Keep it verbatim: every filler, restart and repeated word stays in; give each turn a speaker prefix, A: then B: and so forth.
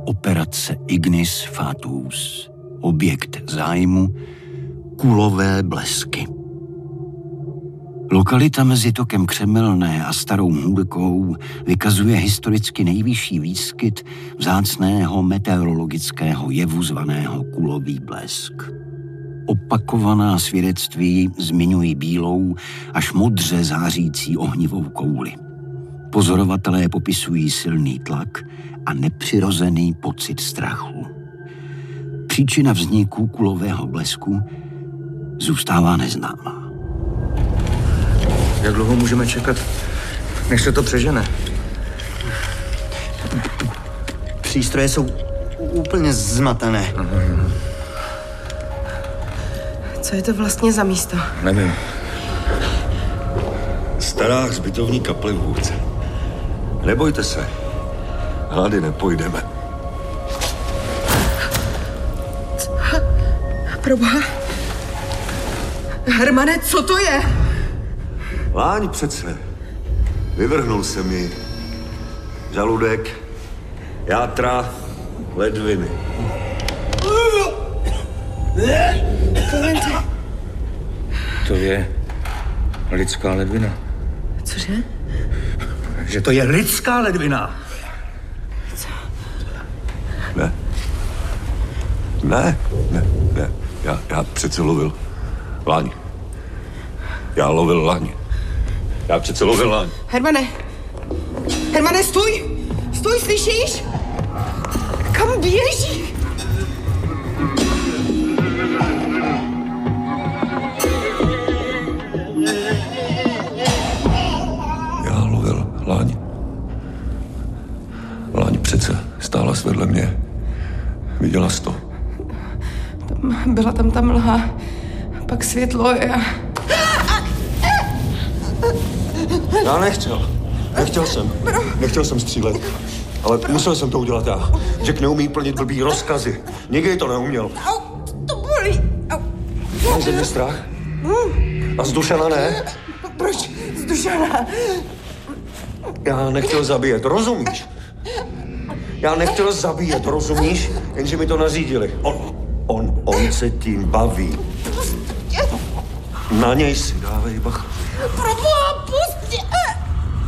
A: Operace Ignis Fatuus. Objekt zájmu kulové blesky. Lokalita mezi tokem Křemelné a Starou Hůdkou vykazuje historicky nejvyšší výskyt vzácného meteorologického jevu zvaného kulový blesk. Opakovaná svědectví zmiňují bílou až modře zářící ohnivou kouli. Pozorovatelé popisují silný tlak a nepřirozený pocit strachu. Příčina vzniku kulového blesku zůstává neznámá.
B: Jak dlouho můžeme čekat, než se to přežene?
C: Přístroje jsou úplně zmatené.
B: Mm.
D: Co je to vlastně za místo?
B: Nevím.
E: Stará hřbitovní kaple v Hůdce. Nebojte se. Hlady nepojdeme.
D: Proboha. Hermane, co to je?
E: Láň přece. Vyvrhnul se mi. Žaludek, játra, ledviny.
B: To je lidská ledvina.
D: Cože?
B: Že to je lidská ledvina.
D: Co?
E: Ne. Ne, ne, ne. Já, já přece lovil láň. Já lovil láň. Já přece lovil láň.
D: Hermane. Hermane, stůj! Stůj, slyšíš? Kam běží?
E: Já lovil láň. Láň přece stála vedle mě. Viděla jsi to?
D: Tam, byla tam ta mlha, pak světlo a...
E: Já nechtěl. Nechtěl jsem. Nechtěl jsem střílet. Ale musel jsem to udělat já. Jack neumí plnit blbý rozkazy. Nikdy to neuměl.
D: Au, to bolí. Au.
E: Máš ze mě strach? A z Dušana ne?
D: Proč z Dušana?
E: Já nechtěl zabíjet, rozumíš? Já nechtěl zabíjet, rozumíš? Jenže mi to nařídili. On, on, on se tím baví. Na něj si dávej bacha.
D: Proboha!